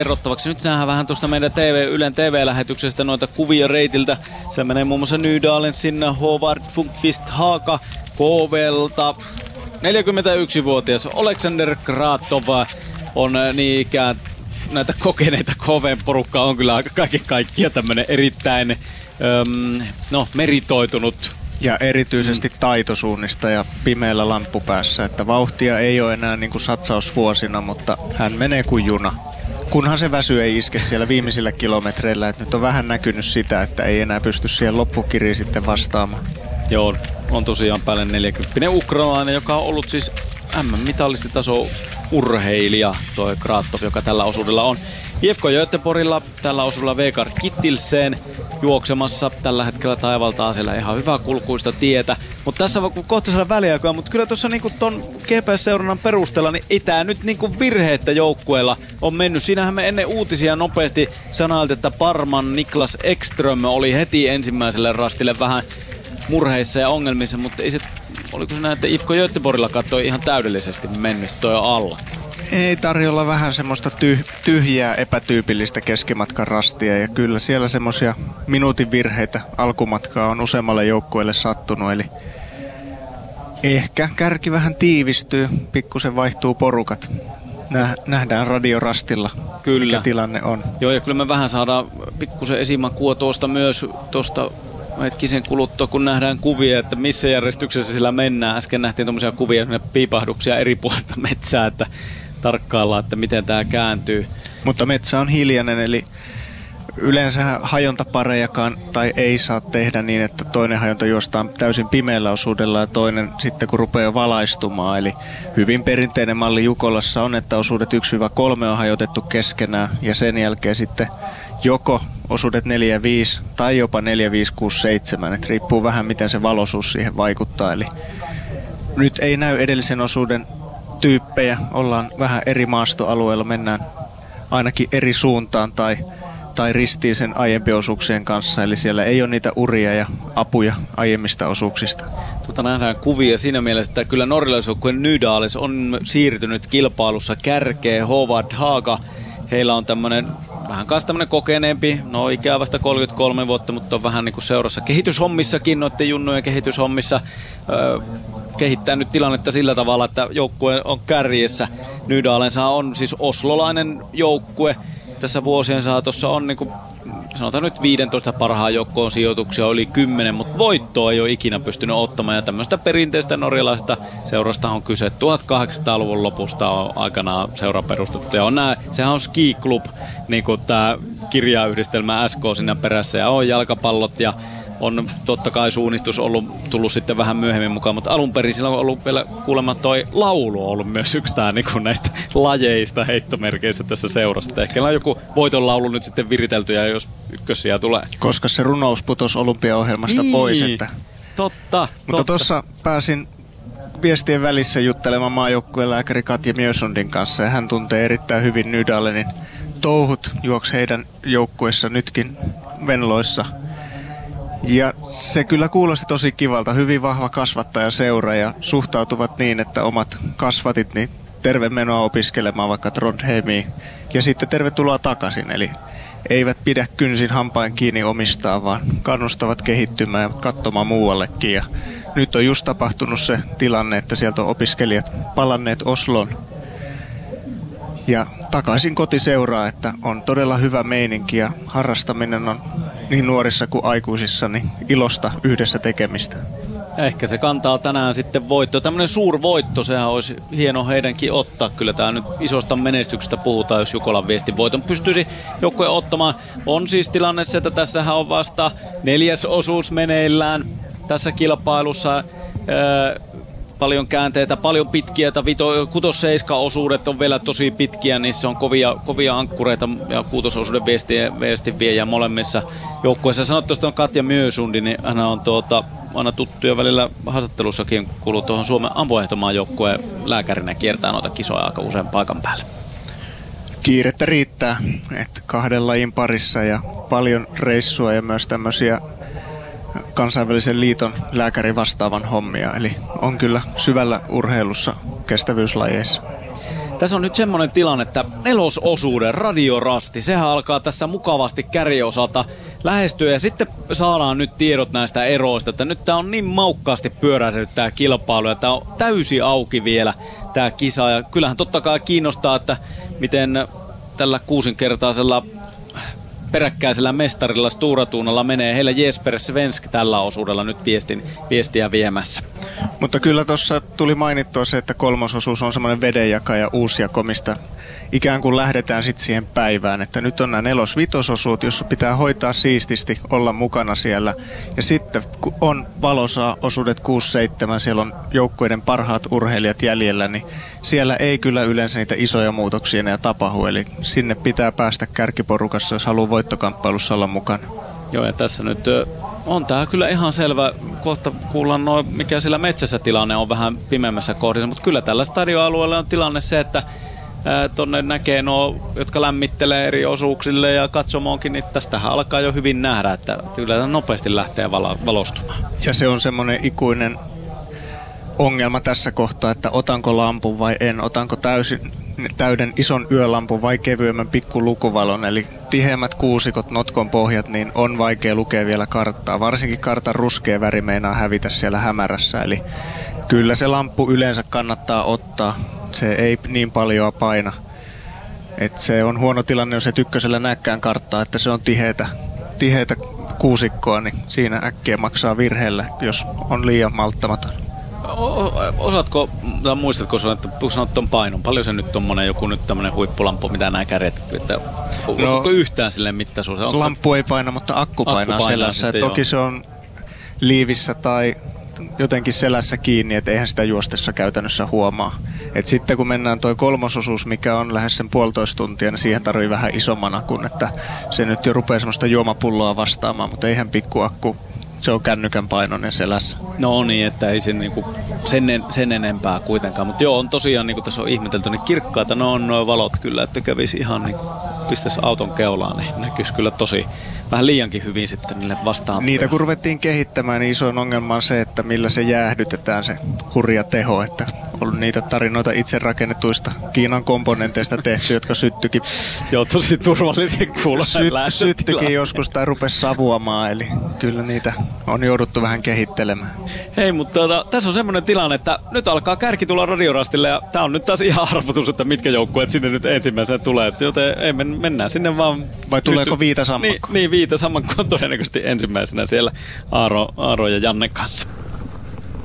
Kerrottavaksi nyt nähdään vähän tuosta meidän Ylen TV-lähetyksestä noita kuvia reitiltä. Se menee muun muassa Nydalensin Håvard Funkvist Haaka KV:lta. 41-vuotias Alexander Kratov on niin ikään näitä kokeneita KV-porukkaa on kyllä aika kaiken kaikkiaan tämmöinen erittäin meritoitunut. Ja erityisesti taitosuunnista ja pimeällä lampupäässä, että vauhtia ei ole enää niin kuin satsausvuosina, mutta hän menee kuin juna. Kunhan se väsy ei iske siellä viimeisillä kilometreillä, että nyt on vähän näkynyt sitä, että ei enää pysty siihen loppukiriin sitten vastaamaan. Joo, on tosiaan päälle 40 ukrainalainen, joka on ollut siis MM-mitallistitaso urheilija, toi Kratov, joka tällä osuudella on. IFK Göteborgilla tällä osuudella Vegard Kittilsen juoksemassa tällä hetkellä taivaltaa siellä ihan hyvää kulkuista tietä. Mutta tässä kohta saada väliaikaa, mutta kyllä tuossa niinku ton GPS-seurannan perusteella niin ei tää nyt niinku virheettä joukkueella on mennyt. Siinähän me ennen uutisia nopeasti sanoiltiin, että Parman Niklas Ekström oli heti ensimmäiselle rastille vähän murheissa ja ongelmissa, mutta ei se, oliko se näin, että IFK Göteborgilla katsoi ihan täydellisesti mennyt toi alla? Ei tarjolla vähän semmoista tyhjää, epätyypillistä keskimatkan rastia ja kyllä siellä semmoisia minuutin virheitä alkumatkaa on useammalle joukkueelle sattunut, eli ehkä kärki vähän tiivistyy, pikkusen vaihtuu porukat. Nähdään radiorastilla, kyllä, mikä tilanne on. Joo, ja kyllä me vähän saadaan pikkusen esimakua tuosta myös, tuosta hetkisen kuluttua, kun nähdään kuvia, että missä järjestyksessä sillä mennään. Äsken nähtiin tuommoisia kuvia, piipahduksia eri puolilta metsää, että tarkkaillaan, että miten tämä kääntyy. Mutta metsä on hiljainen, eli yleensä hajontaparejakaan tai ei saa tehdä niin, että toinen hajonta juostaan täysin pimeällä osuudella ja toinen sitten kun rupeaa valaistumaan. Eli hyvin perinteinen malli Jukolassa on, että osuudet 1-3 on hajotettu keskenään ja sen jälkeen sitten joko osuudet 4-5 tai jopa 4-5-6-7, että riippuu vähän miten se valoisuus siihen vaikuttaa. Eli nyt ei näy edellisen osuuden tyyppejä, ollaan vähän eri maastoalueella, mennään ainakin eri suuntaan tai ristiin sen aiempien osuuksien kanssa, eli siellä ei ole niitä uria ja apuja aiemmista osuuksista. Nähdään kuvia siinä mielessä, että kyllä norjalaisjoukkueen Nydales on siirtynyt kilpailussa kärkeen. Håvard Haga, heillä on tämmöinen vähän kanssa tämmöinen kokeneempi, no ikää vasta 33 vuotta, mutta on vähän niin kuin seurassa kehityshommissakin, noiden junnujen kehityshommissa kehittää nyt tilannetta sillä tavalla, että joukkue on kärjessä. Nydalensa on siis oslolainen joukkue. Tässä vuosien saatossa on niin kuin, sanotaan nyt 15 parhaan joukkoon sijoituksia yli 10, mutta voittoa ei ole ikinä pystynyt ottamaan. Ja tämmöistä perinteistä norjalaista seurasta on kyse. 1800-luvun lopusta on aikanaan seura perustettu. Ja sehän on Ski Club, niin kuin tämä kirjayhdistelmä SK siinä perässä. Ja on jalkapallot ja on totta kai suunnistus tullut sitten vähän myöhemmin mukaan, mutta alun perin sillä on ollut vielä kuulemma toi laulu on ollut myös yksi tää niin kuin näistä lajeista heittomerkeissä tässä seurassa. Ehkä on joku voitonlaulu nyt sitten viritelty ja jos ykkössiä tulee. Koska se runous putosi olympiaohjelmasta pois. Että... Totta. Mutta tuossa pääsin viestien välissä juttelemaan maajoukkueen lääkäri Katja Mjösundin kanssa ja hän tuntee erittäin hyvin Nydalenin touhut, juoksi heidän joukkueessa nytkin Venloissa. Ja se kyllä kuulosti tosi kivalta. Hyvin vahva kasvattajaseura ja suhtautuvat niin, että omat kasvatit niin terve menoa opiskelemaan vaikka Trondheimiin. Ja sitten tervetuloa takaisin. Eli eivät pidä kynsin hampain kiinni omistaan, vaan kannustavat kehittymään ja katsomaan muuallekin. Ja nyt on just tapahtunut se tilanne, että sieltä on opiskelijat palanneet Osloon ja takaisin kotiseuraa, että on todella hyvä meininki ja harrastaminen on niin nuorissa kuin aikuisissa niin ilosta yhdessä tekemistä. Ehkä se kantaa tänään sitten voitto. Tämmöinen suurvoitto, sehän olisi hieno heidänkin ottaa. Kyllä tää nyt isosta menestyksestä puhutaan, jos Jukolan viestin voiton pystyisi joukkue ottamaan. On siis tilanne se, että tässähän on vasta 4. osuus meneillään tässä kilpailussa. Paljon käänteitä, paljon pitkiä, 6-7 osuudet on vielä tosi pitkiä, niissä on kovia ankkureita ja 6 osuuden viestin viejä molemmissa joukkueissa. Sanottu, että on Katja Mjösundi, niin hän on aina tuttu ja välillä haastattelussakin kuuluu tuohon Suomen ampuehtomaan joukkueen lääkärinä, kiertää noita kisoja aika usein paikan päälle. Kiirettä riittää, että 2 lajin parissa ja paljon reissua ja myös tämmöisiä kansainvälisen liiton lääkärin vastaavan hommia, eli on kyllä syvällä urheilussa kestävyyslajeissa. Tässä on nyt semmoinen tilanne, että nelososuuden radiorasti, sehän alkaa tässä mukavasti kärjeosalta lähestyä ja sitten saadaan nyt tiedot näistä eroista, että nyt tää on niin maukkaasti pyörähdynyt tää kilpailu ja tää on täysi auki vielä tää kisa ja kyllähän totta kai kiinnostaa, että miten tällä kuusinkertaisella peräkkäisellä mestarilla Sturatuunalla menee. Heillä Jesper Svensk tällä osuudella nyt viestiä viemässä. Mutta kyllä tuossa tuli mainittua se, että kolmososuus on semmoinen vedenjakaja uusjako, mistä ikään kuin lähdetään sitten siihen päivään. Että nyt on nämä nelos-vitososuut, jossa pitää hoitaa siististi, olla mukana siellä. Ja sitten kun on valosa-osuudet 6-7, siellä on joukkueiden parhaat urheilijat jäljellä, niin siellä ei kyllä yleensä niitä isoja muutoksia enää tapahdu. Eli sinne pitää päästä kärkiporukassa, jos haluaa voittokamppailussa olla mukana. Joo, ja tässä nyt on tää kyllä ihan selvä. Kohta kuullaan mikä siellä metsässä tilanne on vähän pimeämmässä kohdissa, mutta kyllä tällä stadionalueella on tilanne se, että tonne näkee jotka lämmittelee eri osuuksille ja katsomoonkin, niin tästähän alkaa jo hyvin nähdä, että kyllä nopeasti lähtee valostumaan. Ja se on semmoinen ikuinen ongelma tässä kohtaa, että otanko lampun vai en, otanko täyden ison yölampun vai kevyemmän pikku lukuvalon, eli tiheämmät kuusikot, notkon pohjat, niin on vaikea lukea vielä karttaa. Varsinkin kartan ruskea väri meinaa hävitä siellä hämärässä, eli kyllä se lamppu yleensä kannattaa ottaa. Se ei niin paljon paina. Et se on huono tilanne, jos et ykkösellä näkään karttaa, että se on tiheätä kuusikkoa, niin siinä äkkiä maksaa virheellä, jos on liian malttamaton. Osaatko, tai muistatko että sanot ton painon? Paljon se nyt tommonen joku nyt tämmönen huippulampu, mitä nää kärjet, että onko yhtään silleen mittaisuus? Lamppu ei paina, mutta akku painaa selässä. Toki se on liivissä tai jotenkin selässä kiinni, että eihän sitä juostessa käytännössä huomaa. Et sitten kun mennään toi kolmososuus, mikä on lähes sen 1,5 tuntia, niin siihen tarvii vähän isomman akun, että se nyt jo rupeaa semmoista juomapulloa vastaamaan, mutta eihän pikkuakku, se on kännykän painoinen selässä. No niin, että ei se niinku sen enempää kuitenkaan, mutta joo, on tosiaan niinku tässä on ihmetelty, niin kirkkaita on nuo valot kyllä, että kävisi ihan niinku pistäisi auton keulaan, niin näkyisi kyllä tosi vähän liiankin hyvin sitten niille vastaan. Niitä kun ruvettiin kehittämään, niin isoin ongelma on se, että millä se jäähdytetään se hurja teho, että on niitä tarinoita itse rakennetuista Kiinan komponenteista tehty, jotka syttyikin. Joo, tosi turvallisen kuulonen syttyikin joskus tai rupesi savuamaan, eli kyllä niitä on jouduttu vähän kehittelemään. Hei, mutta tässä on semmoinen tilanne, että nyt alkaa kärki tulla radiorastille ja tää on nyt taas ihan arvotus, että mitkä joukkueet sinne nyt ensimmäisenä tulee, joten ei, mennään sinne vaan. Vai tuleeko Viitasammakko? Niin, Viitasammakko on todennäköisesti ensimmäisenä siellä Aaro ja Janne kanssa.